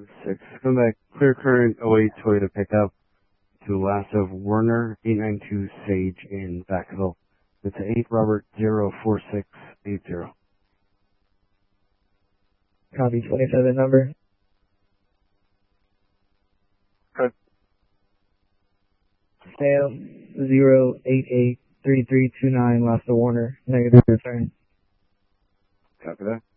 6. Come back. Clear current 08 Toyota pickup to last of Werner 892 Sage in Vacaville. It's 8 Robert 04680. Copy 27 number. Good. Sam 0883329 last of Warner. Negative return. Copy that.